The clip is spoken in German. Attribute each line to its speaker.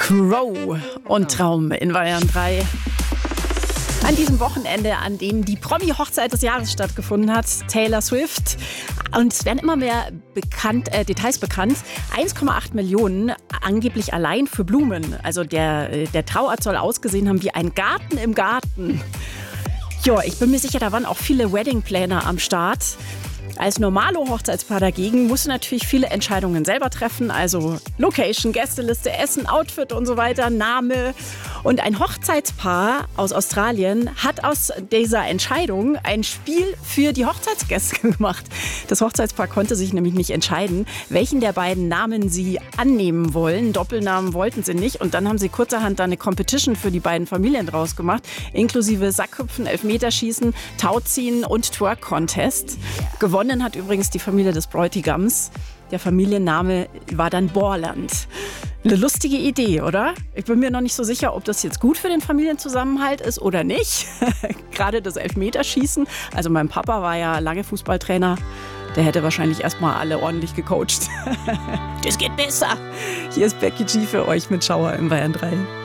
Speaker 1: Crow und Traum in Bayern 3. An diesem Wochenende, an dem die Promi-Hochzeit des Jahres stattgefunden hat, Taylor Swift. Und es werden immer mehr Details bekannt. 1,8 Millionen angeblich allein für Blumen. Also der Trauart soll ausgesehen haben wie ein Garten im Garten. Ja, ich bin mir sicher, da waren auch viele Wedding-Planner am Start. Als normale Hochzeitspaar dagegen musst du natürlich viele Entscheidungen selber treffen. Also Location, Gästeliste, Essen, Outfit und so weiter, Name. Und ein Hochzeitspaar aus Australien hat aus dieser Entscheidung ein Spiel für die Hochzeitsgäste gemacht. Das Hochzeitspaar konnte sich nämlich nicht entscheiden, welchen der beiden Namen sie annehmen wollen. Doppelnamen wollten sie nicht. Und dann haben sie kurzerhand da eine Competition für die beiden Familien draus gemacht, inklusive Sackhüpfen, Elfmeterschießen, Tauziehen und Twerk-Contest. Gewonnen hat übrigens die Familie des Bräutigams. Der Familienname war dann Borland. Eine lustige Idee, oder? Ich bin mir noch nicht so sicher, ob das jetzt gut für den Familienzusammenhalt ist oder nicht. Gerade das Elfmeterschießen. Also mein Papa war ja lange Fußballtrainer. Der hätte wahrscheinlich erstmal alle ordentlich gecoacht. Das geht besser. Hier ist Becky G für euch mit Schauer im Bayern 3.